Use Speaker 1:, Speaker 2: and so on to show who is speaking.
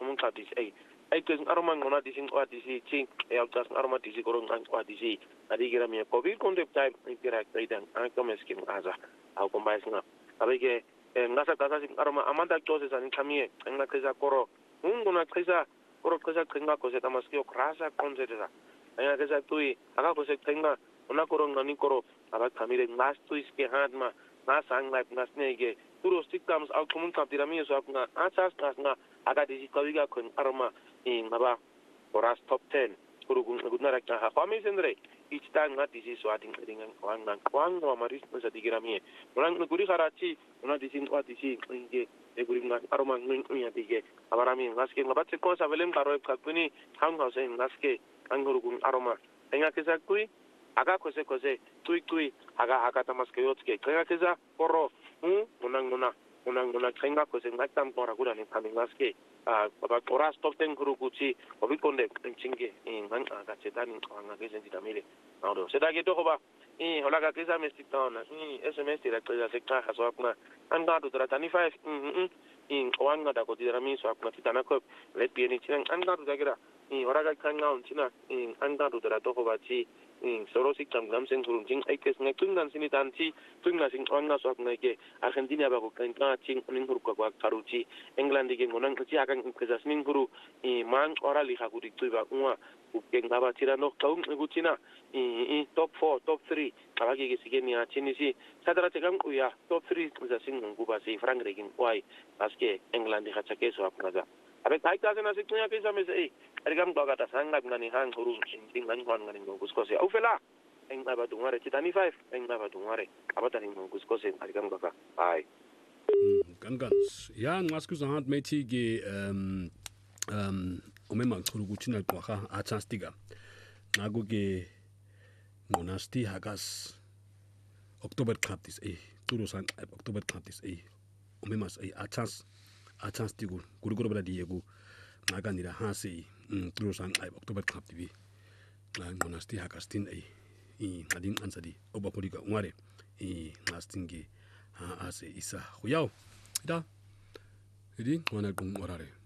Speaker 1: awuxhumun qadis ay kezin aroma ngona disin qadisi chi awtas aroma disi koron qadisi adigira mi covid konde time interact aidan ankomeskin aza aw kombaisnga abege ngasa kasa aroma amanda chose san kamie ngna keza koro ngona keza koro keza krenga kose tamaskio krasa konzeta aya keza tui aga kose krenga ona koro ngani koro aba kamire ngas tuis ke handma ngas angna ngasnege turo stickams au komun kaptirami so akna asas ngasna aga disi kawiga kon aroma ngaba oras top 10 kuru gudna rakta ha fami sendre each time na disi so ading dengan kwang no maris sa digirami orang guri kharachi ona disi disi nge guri ngas aroma ngunya dige abarami ngaske ngabatse ko sa velem karo kakuni ham house ngaske anguru gun aroma enga kesa kui aga kose tui aga tamaske yotske kenga kesa poro unang kenga kose ngatam pora gura ni ngaske baba oras top 10 guru kuchi obikonde chinge ngan aga chetani anga kesen ditamile naudo sedage to ba holaga kesa mestitona sms tira kesa sekta haswakna anga to tratani 5 oanga da ko dirami so akna titana ko let pieni chinang anga to dagira oraga kanga unchina anga to trato ko bachi sorosik tam sen gurung jing aikes ngai tungan sini tanti tunga sing anga so akna ke Argentina ba ko kanga ching ning guru ko karuchi England ge ngonang chi akan kesa sning guru man ora li hakuri tuiba unwa ukeng baba tirano kaum nguchina top 4 top 3 abagi ge sigeni a chinisi sadara tegam uya top 3 kesa sing nguba si frank regin wai aske England ha chake so akna za abe kai ka na siknya ke same se arigam to kata sangap ngani hang guru sing ngani kon ngani ngogus ko se au fela eng ba dungare chitani 5 eng ba dungare abata ning ngogus ko se arigam ka ai
Speaker 2: gans ya ngasku za hand meti ge omema kurugu china kwa a chance tiga nago ge monasti hagas October kaptis turo san October kaptis omemas a chance tigur guru bra diego naganira hasi turo san October kap tv monasti hagastin ngading ansadi obaporiga ngare ngastingi ase isa huyao ida idi wana gung orare